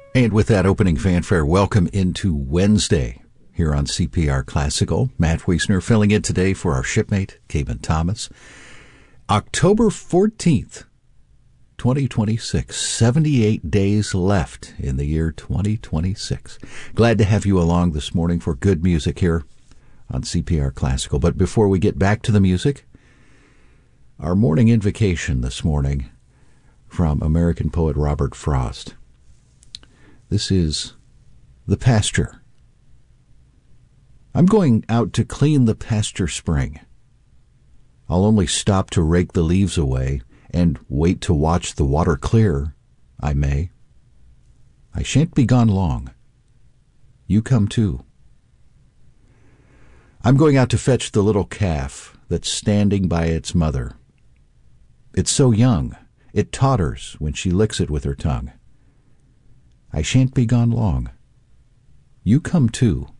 And with that opening fanfare, welcome into Wednesday here on CPR Classical. Matt Wiesner filling in today for our shipmate, Caven Thomas. October 14th, 2026, 78 days left in the year 2026. Glad to have you along this morning for good music here on CPR Classical. But before we get back to the music, our morning invocation this morning from American poet Robert Frost. This is the pasture. I'm going out to clean the pasture spring. I'll only stop to rake the leaves away and wait to watch the water clear, I may. I shan't be gone long. You come too. I'm going out to fetch the little calf that's standing by its mother. It's so young, it totters when she licks it with her tongue. I shan't be gone long. You come too.